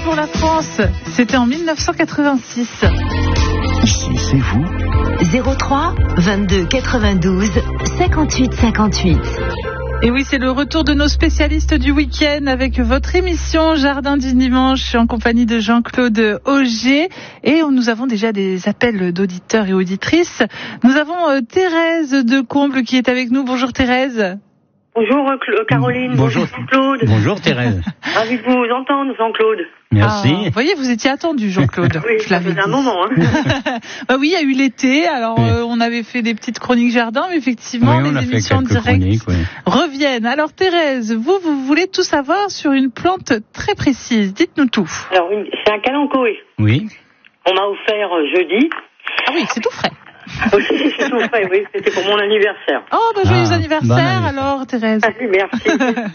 pour la France. C'était en 1986. Ici, c'est vous. 03 22 92 58 58. Et oui, c'est le retour de nos spécialistes du week-end avec votre émission Jardin du Dimanche. Je suis en compagnie de Jean-Claude Auger et nous avons déjà des appels d'auditeurs et auditrices. Nous avons Thérèse de Comble qui est avec nous. Bonjour Thérèse. Bonjour Caroline, bonjour Jean-Claude. Bonjour Thérèse. Ravi de vous entendre Jean-Claude. Merci. Vous voyez, vous étiez attendu Jean-Claude. Oui, ça faisait un moment. Bah oui, il y a eu l'été, alors on avait fait des petites chroniques jardin, mais effectivement les émissions en direct reviennent. Alors Thérèse, vous voulez tout savoir sur une plante très précise, dites-nous tout. Alors c'est un calanchoé. Oui. On m'a offert jeudi. Ah oui, c'est tout frais. Oui, c'est tout frais, oui, c'était pour mon anniversaire. Oh, bah joyeux anniversaire alors Thérèse. Ah, merci.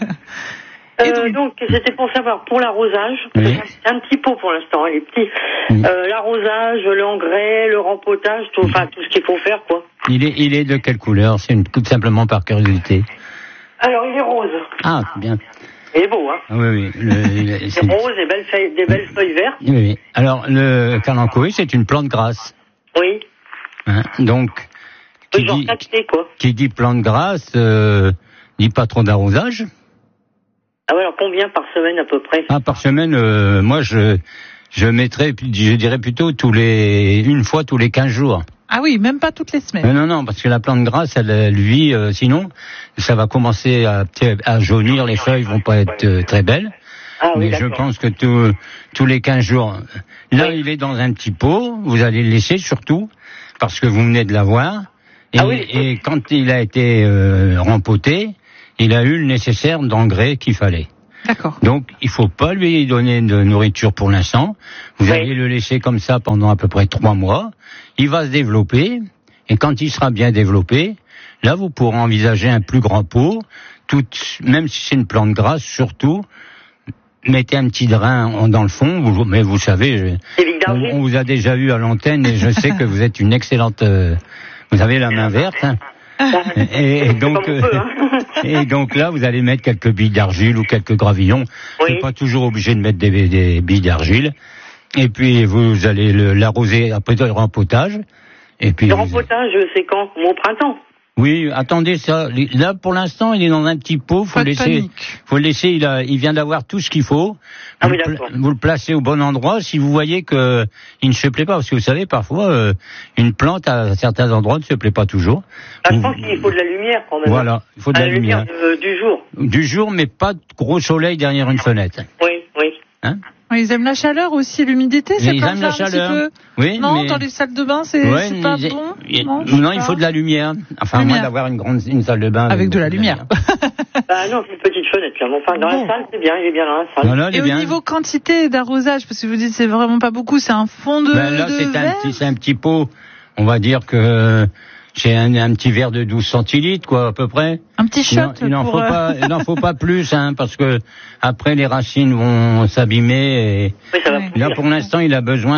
Donc c'était pour savoir pour l'arrosage, c'est un petit pot pour l'instant, il est petit. L'arrosage, l'engrais, le rempotage, tout ce qu'il faut faire quoi. Il est de quelle couleur? C'est une coupe simplement par curiosité. Alors il est rose. Ah, bien. Il est beau, hein. Oui. C'est rose, des belles feuilles vertes. Oui. Alors le calanchoé, c'est une plante grasse. Oui. Hein, donc qui dit plante grasse, dit pas trop d'arrosage. Ah ouais, alors combien par semaine à peu près? Par semaine, moi je mettrais, je dirais plutôt une fois tous les 15 jours. Ah oui, même pas toutes les semaines. Non, parce que la plante grasse, elle vit, sinon, ça va commencer à jaunir, les feuilles vont pas être très belles. Ah, oui, mais je pense que tous les 15 jours, là il est dans un petit pot, vous allez le laisser surtout, parce que vous venez de l'avoir, et quand il a été rempoté, il a eu le nécessaire d'engrais qu'il fallait. D'accord. Donc, il faut pas lui donner de nourriture pour l'instant. Vous allez le laisser comme ça pendant à peu près 3 mois. Il va se développer. Et quand il sera bien développé, là, vous pourrez envisager un plus grand pot. Même si c'est une plante grasse, surtout, mettez un petit drain dans le fond. Mais vous savez, on vous a déjà vu à l'antenne et je sais que vous êtes une excellente... vous avez la main verte, hein. Et donc là, vous allez mettre quelques billes d'argile ou quelques gravillons. Vous n'êtes pas toujours obligé de mettre des billes d'argile. Et puis vous allez l'arroser après le rempotage. Et puis le rempotage, c'est quand? Au printemps? Oui, attendez ça. Là, pour l'instant, il est dans un petit pot. Faut le laisser. Il vient d'avoir tout ce qu'il faut. Vous le placez au bon endroit. Si vous voyez que il ne se plaît pas, parce que vous savez, parfois, une plante à certains endroits ne se plaît pas toujours. Je pense qu'il faut de la lumière quand même. Voilà, il faut de la lumière. Du jour. Du jour, mais pas de gros soleil derrière une fenêtre. Oui. Hein? Ils aiment la chaleur aussi, l'humidité, ils aiment la chaleur. Un petit peu. Oui, non, mais... dans les salles de bain, c'est pas bon. Non, il faut de la lumière. Enfin, à moins d'avoir une salle de bain avec de la lumière. Non, c'est une petite fenêtre là. Enfin, dans la salle, c'est bien. Il est bien dans la salle. Voilà, et au niveau quantité d'arrosage, parce que vous dites c'est vraiment pas beaucoup, c'est un fond de. Là, c'est un petit pot. On va dire que c'est un petit verre de 12 centilitres, quoi, à peu près. Un petit shot. Il n'en faut pas plus, hein, parce que après les racines vont s'abîmer. Là, pour l'instant, il a besoin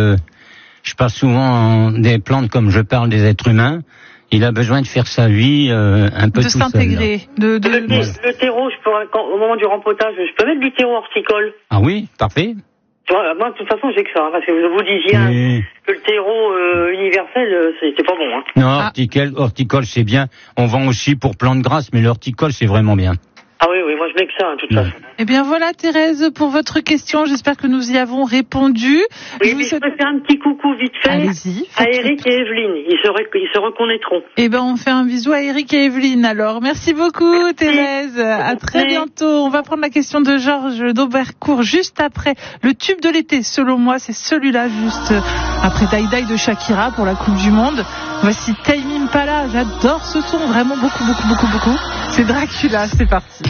je parle souvent des plantes comme je parle des êtres humains. Il a besoin de faire sa vie un peu tout seul. S'intégrer. Le terreau, au moment du rempotage, je peux mettre du terreau horticole? Ah oui, parfait. Moi, de toute façon, j'ai que ça, parce que vous disiez que le terreau universel, c'est pas bon. Hein. Non, horticole, c'est bien. On vend aussi pour plantes grasses, mais l'horticole, c'est vraiment bien. Ah oui, moi je mets que ça, de toute façon. Eh bien voilà, Thérèse, pour votre question, j'espère que nous y avons répondu. Oui, mais je peux faire un petit coucou vite fait à Eric et Evelyne. Ils se reconnaîtront. Eh bien, on fait un bisou à Eric et Evelyne, alors. Merci beaucoup, Thérèse. À très bientôt. On va prendre la question de Georges d'Aubercourt juste après. Le tube de l'été, selon moi, c'est celui-là, juste après Die Die de Shakira pour la Coupe du Monde. Voici Tame Impala. J'adore ce son, vraiment beaucoup. C'est Dracula, c'est parti.